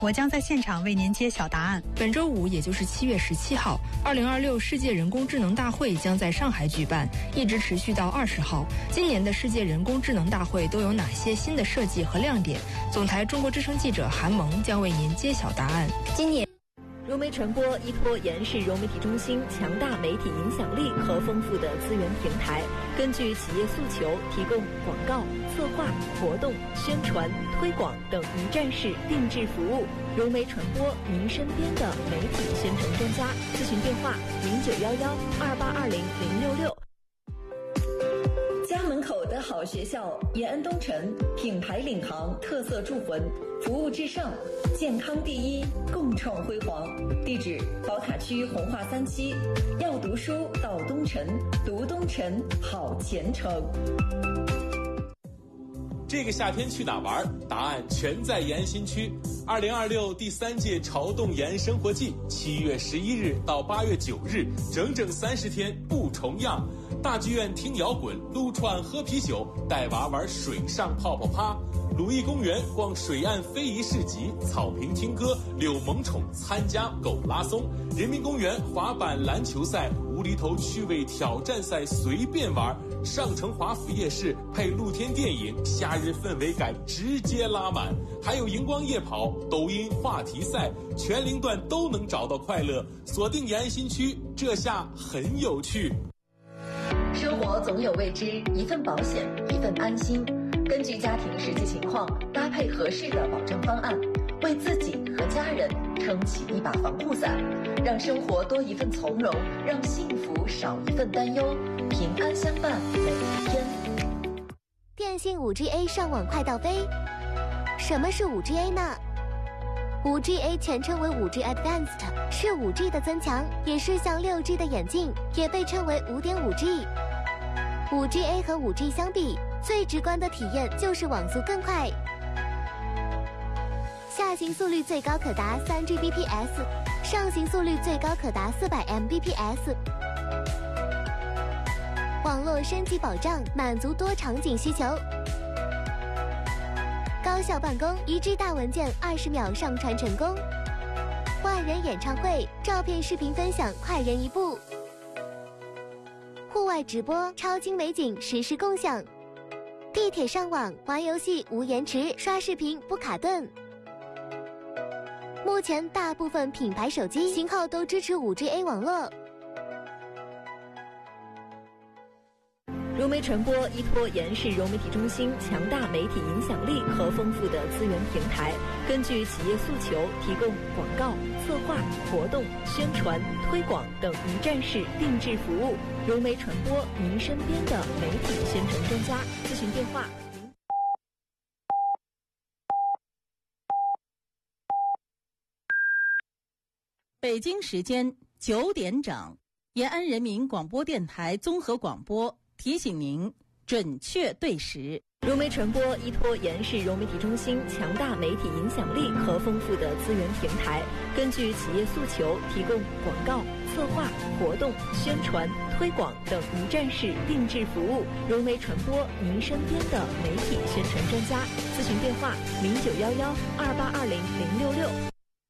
我将在现场为您揭晓答案。 本周五，也就是7月17号，2026世界人工智能大会将在上海举办，一直持续到20号。今年的世界人工智能大会都有哪些新的设计和亮点？总台中国之声记者韩萌将为您揭晓答案。 今年融媒传播依托延世融媒体中心强大媒体影响力和丰富的资源平台，根据企业诉求提供广告、策划、活动、宣传、推广等一站式定制服务。融媒传播您身边的媒体宣传专家，咨询电话0911282066。家门口的好学校延安东城，品牌领航，特色铸魂，服务至上，健康第一，共创辉煌。地址：宝塔区红化3期。要读书到东城，读东城好前程。 这个夏天去哪玩？答案全在延安新区。2026第3届潮动延安生活季，7月11日到8月9日，整整30天不重样。大剧院听摇滚，撸串喝啤酒，带娃玩水上泡泡趴；鲁艺公园逛水岸非遗市集，草坪听歌，遛萌宠参加狗拉松；人民公园滑板篮球赛，无厘头趣味挑战赛随便玩；上城华府夜市配露天电影，夏日氛围感直接拉满；还有荧光夜跑、抖音话题赛，全龄段都能找到快乐。锁定延安新区，这下很有趣。 生活总有未知，一份保险，一份安心。根据家庭实际情况，搭配合适的保障方案，为自己和家人撑起一把防护伞，让生活多一份从容，让幸福少一份担忧，平安相伴每一天。 电信 5GA 上网快到飞。什么是 5GA 呢？ 5GA 全称为 5G Advanced， 是 5G 的增强，也是像 6G 的演进，也被称为 5.5G。 5GA 和 5G 相比，最直观的体验就是网速更快，下行速率最高可达 3Gbps， 上行速率最高可达400 Mbps。 网络升级保障，满足多场景需求，高效办公，1G 大文件20秒上传成功，万人演唱会，照片视频分享快人一步，户外直播，超精美景实时共享，地铁上网玩游戏无延迟，刷视频不卡顿。目前大部分品牌手机型号都支持 5GA 网络。 融媒传播依托延世融媒体中心强大媒体影响力和丰富的资源平台，根据企业诉求提供广告、策划、活动、宣传、推广等一站式定制服务。融媒传播您身边的媒体宣传专家，咨询电话。 北京时间9点整，延安人民广播电台综合广播提醒您准确对时。 融媒传播依托延世融媒体中心强大媒体影响力和丰富的资源平台，根据企业诉求提供广告、策划、活动、宣传、推广等一站式定制服务。融媒传播您身边的媒体宣传专家，咨询电话0911282066。